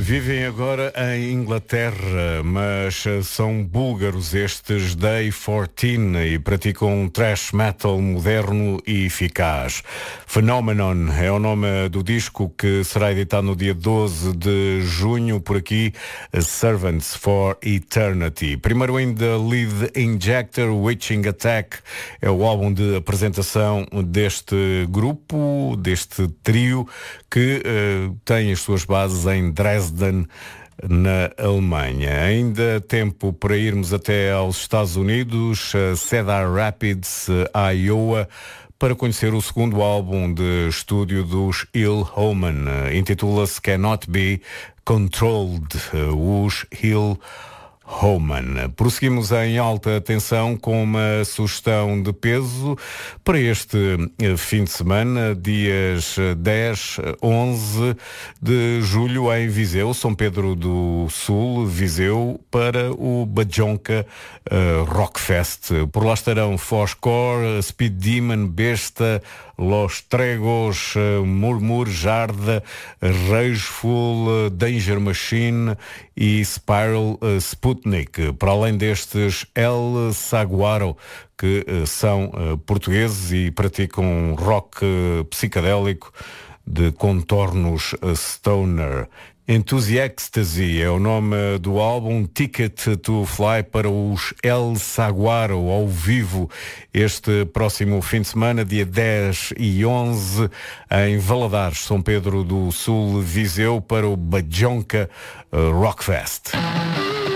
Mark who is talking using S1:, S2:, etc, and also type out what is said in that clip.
S1: Vivem agora em Inglaterra, mas são búlgaros estes Day 14 e praticam um thrash metal moderno e eficaz. Phenomenon é o nome do disco que será editado no dia 12 de junho, por aqui, Servants for Eternity. Primeiro ainda Lead Injector, Witching Attack, é o álbum de apresentação deste grupo, deste trio, que tem as suas bases em Dresden, na Alemanha. Ainda tempo para irmos até aos Estados Unidos, Cedar Rapids, Iowa, para conhecer o segundo álbum de estúdio dos Ill Omen. Intitula-se Cannot Be Controlled, os Ill Omen. Prosseguimos em alta tensão com uma sugestão de peso para este fim de semana, dias 10, 11 de julho em Viseu, São Pedro do Sul, Viseu, para o Bajonka Rockfest. Por lá estarão Foscore, Speed Demon, Besta, Los Tregos, Murmur, Jarda, Rageful, Danger Machine e Spiral Sputnik. Para além destes, El Saguaro, que são portugueses e praticam rock psicadélico de contornos stoner. Enthusiastasy é o nome do álbum. Ticket to Fly para os El Saguaro ao vivo este próximo fim de semana, dia 10 e 11 em Valadares, São Pedro do Sul, Viseu, para o Bajonka Rockfest.